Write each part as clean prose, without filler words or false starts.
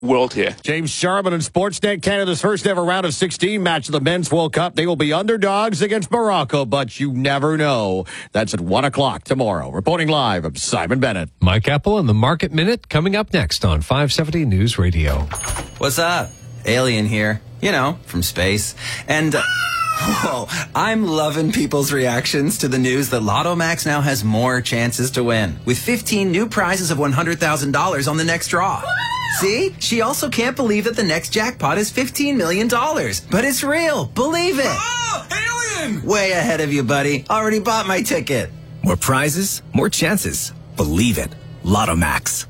world here. James Sharman and Sportsnet, Canada's first ever round of 16 match of the Men's World Cup. They will be underdogs against Morocco, but you never know. That's at 1 o'clock tomorrow. Reporting live, I'm Simon Bennett. Mike Apple and the Market Minute coming up next on 570 News Radio. What's up? Alien here. You know, from space. And... whoa, I'm loving people's reactions to the news that Lotto Max now has more chances to win, with 15 new prizes of $100,000 on the next draw. See? She also can't believe that the next jackpot is $15 million. But it's real. Believe it. Oh, alien! Way ahead of you, buddy. Already bought my ticket. More prizes, more chances. Believe it. Lotto Max.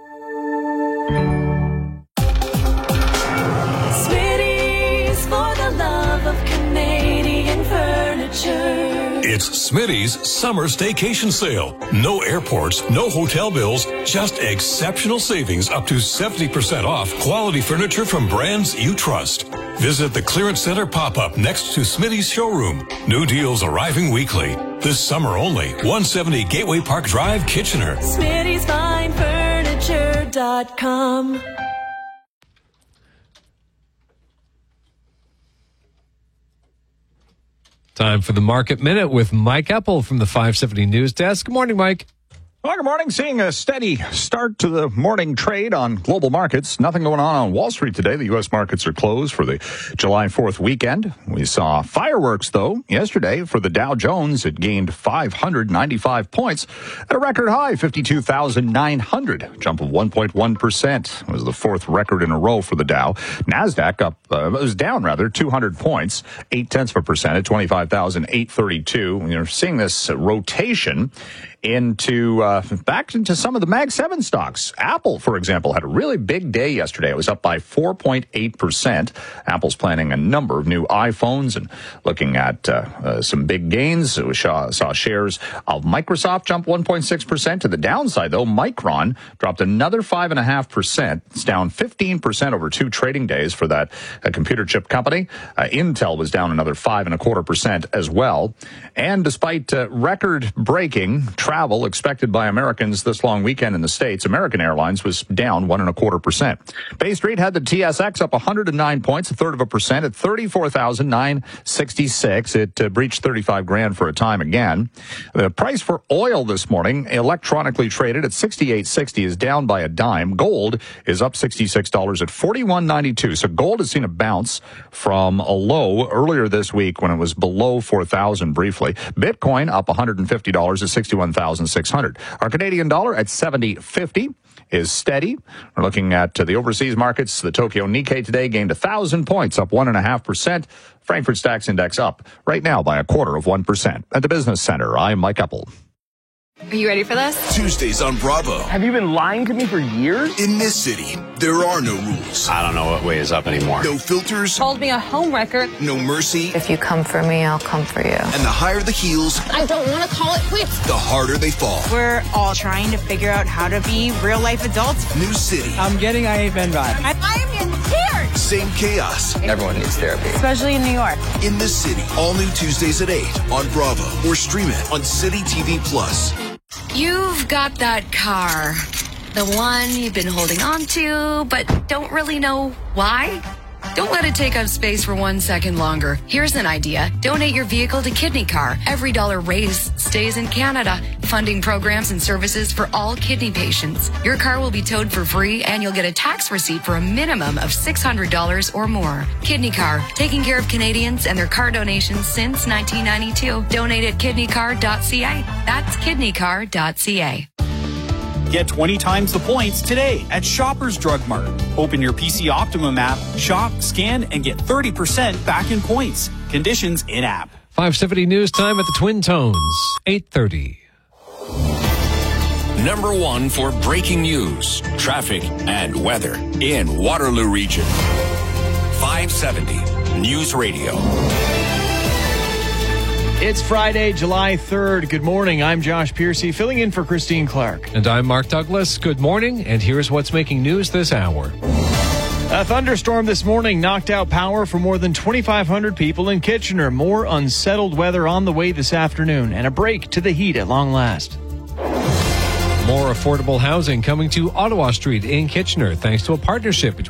Smitty's for the love of Canadian furniture. It's Smitty's summer staycation sale. No airports, no hotel bills, just exceptional savings up to 70% off quality furniture from brands you trust. Visit the Clearance Center pop-up next to Smitty's showroom. New deals arriving weekly. This summer only. 170 Gateway Park Drive, Kitchener. Smitty'sFineFurniture.com. Time for the Market Minute with Mike Apple from the 570 News Desk. Good morning, Mike. Well, good morning. Seeing a steady start to the morning trade on global markets. Nothing going on Wall Street today. The U.S. markets are closed for the July 4th weekend. We saw fireworks, though, yesterday for the Dow Jones. It gained 595 points at a record high, 52,900, jump of 1.1%. It was the fourth record in a row for the Dow. NASDAQ was down 200 points, 0.8% at 25,832. You're seeing this rotation back into some of the Mag 7 stocks. Apple, for example, had a really big day yesterday. It was up by 4.8%. Apple's planning a number of new iPhones and looking at some big gains. We saw shares of Microsoft jump 1.6%. To the downside, though, Micron dropped another 5.5%. It's down 15% over 2 trading days for that computer chip company. Intel was down another 5.25% as well. And despite record-breaking travel expected by Americans this long weekend in the States, American Airlines was down 1.25%. Bay Street had the TSX up 109 points, 1/3% at 34,966. It breached 35 grand for a time again. The price for oil this morning, electronically traded at 68.60, is down by a dime. Gold is up $66 at 41.92. So gold has seen a bounce from a low earlier this week when it was below 4,000 briefly. Bitcoin up $150 at 61,600. Our Canadian dollar at 70.50 is steady. We're looking at the overseas markets. The Tokyo Nikkei today gained 1,000 points, up 1.5%. Frankfurt Stocks Index up right now by 0.25%. At the Business Center, I'm Mike Apple. Are you ready for this? Tuesdays on Bravo. Have you been lying to me for years? In this city, there are no rules. I don't know what way is up anymore. No filters. Called me a homewrecker. No mercy. If you come for me, I'll come for you. And the higher the heels, I don't want to call it quits. The harder they fall. We're all trying to figure out how to be real-life adults. New city. I'm getting I Ain't Been vibes. I'm in tears. Same chaos. Everyone needs therapy. Especially in New York. In this city, all new Tuesdays at 8 on Bravo. Or stream it on City TV Plus. You've got that car. The one you've been holding on to, but don't really know why? Don't let it take up space for 1 second longer. Here's an idea. Donate your vehicle to Kidney Car. Every dollar raised stays in Canada, funding programs and services for all kidney patients. Your car will be towed for free, and you'll get a tax receipt for a minimum of $600 or more. Kidney Car, taking care of Canadians and their car donations since 1992. Donate at kidneycar.ca. That's kidneycar.ca. Get 20 times the points today at Shoppers Drug Mart. Open your PC Optimum app, shop, scan, and get 30% back in points. Conditions in-app. 570 News Time at the Twin Tones, 8:30. Number 1 for breaking news, traffic, and weather in Waterloo Region. 570 News Radio. It's Friday, July 3rd. Good morning. I'm Josh Piercy, filling in for Christine Clark. And I'm Mark Douglas. Good morning, and here's what's making news this hour. A thunderstorm this morning knocked out power for more than 2,500 people in Kitchener. More unsettled weather on the way this afternoon, and a break to the heat at long last. More affordable housing coming to Ottawa Street in Kitchener thanks to a partnership between